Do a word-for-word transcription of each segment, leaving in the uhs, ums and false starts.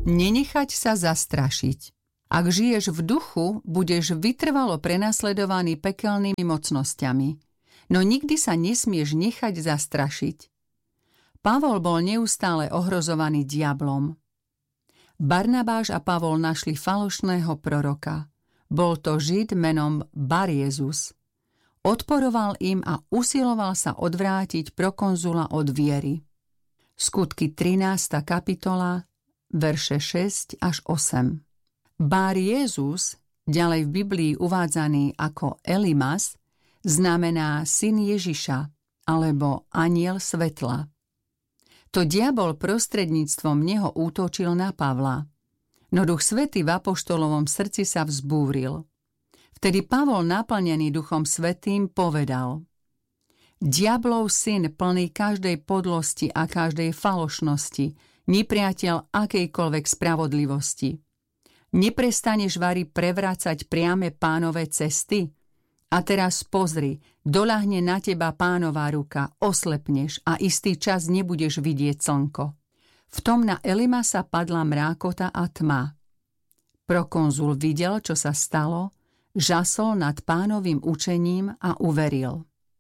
Nenechať sa zastrašiť. Ak žiješ v duchu, budeš vytrvalo prenasledovaný pekelnými mocnosťami, no nikdy sa nesmieš nechať zastrašiť. Pavol bol neustále ohrozovaný diablom. Barnabáš a Pavol našli falošného proroka. Bol to Žid menom Bar-Jezus. Odporoval im a usiloval sa odvrátiť prokonzula od viery. Skutky trinásta kapitola, verše šesť až osem. Bar-Jezus, ďalej v Biblii uvádzaný ako Elimas, znamená syn Ježiša alebo aniel svetla. To diabol prostredníctvom neho útočil na Pavla, no Duch Svätý v apoštolovom srdci sa vzbúril. Vtedy Pavol, naplnený Duchom Svätým, povedal: Diablov syn plný každej podlosti a každej falošnosti, nepriateľ akejkoľvek spravodlivosti. Neprestaneš vari prevrácať priame Pánove cesty? A teraz pozri, doľahne na teba Pánova ruka, oslepneš a istý čas nebudeš vidieť slnko. V tom na Elimasa padla mrákota a tma. Prokonzul videl, čo sa stalo, žasol nad Pánovým učením a uveril.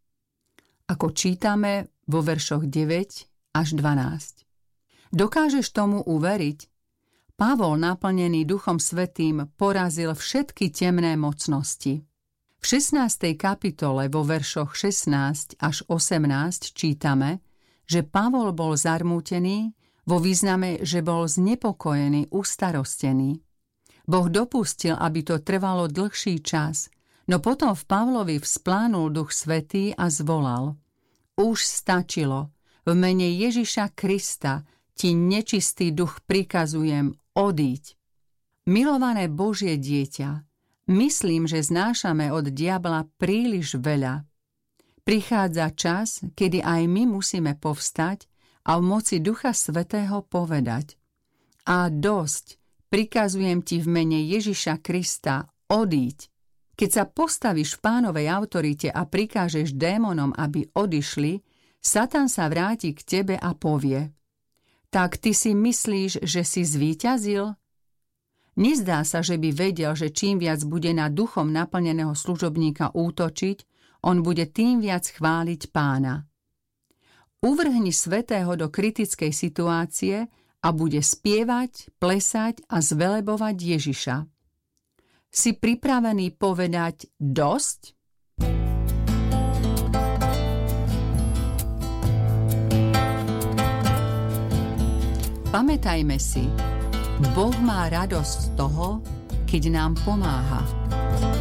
Ako čítame vo veršoch deväť až dvanásť. Dokážeš tomu uveriť? Pavol, naplnený Duchom Svätým, porazil všetky temné mocnosti. V šestnástej kapitole vo veršoch šestnásť až osemnásť čítame, že Pavol bol zarmútený vo význame, že bol znepokojený, ustarostený. Boh dopustil, aby to trvalo dlhší čas, no potom v Pavlovi vzplánul Duch Svätý a zvolal: Už stačilo, v mene Ježiša Krista ti nečistý duch prikazujem, odíď. Milované Božie dieťa, myslím, že znášame od diabla príliš veľa. Prichádza čas, kedy aj my musíme povstať a v moci Ducha Svätého povedať: A dosť, prikazujem ti v mene Ježiša Krista, odíď. Keď sa postavíš v Pánovej autorite a prikážeš démonom, aby odišli, Satan sa vráti k tebe a povie: Tak ty si myslíš, že si zvíťazil? Nezdá sa, že by vedel, že čím viac bude na duchom naplneného služobníka útočiť, on bude tým viac chváliť Pána. Uvrhni svätého do kritickej situácie a bude spievať, plesať a zvelebovať Ježiša. Si pripravený povedať dosť? Pamätajme si, Boh má radosť z toho, keď nám pomáha.